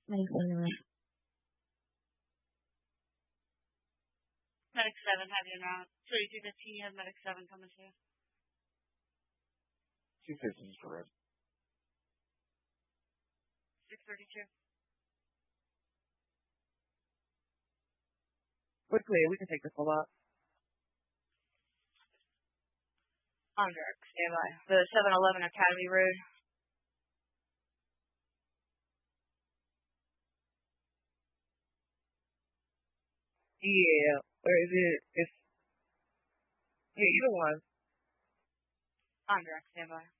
Medic 7. Medic 7, have you now? 3215, you have Medic 7 coming to you. 250 is for red. 632. We're clear. We can take this full up. On Dirk, stand by. The 711 Academy Road. Yeah. Or is it? It's. Yeah, either one. On Dirk, stand by.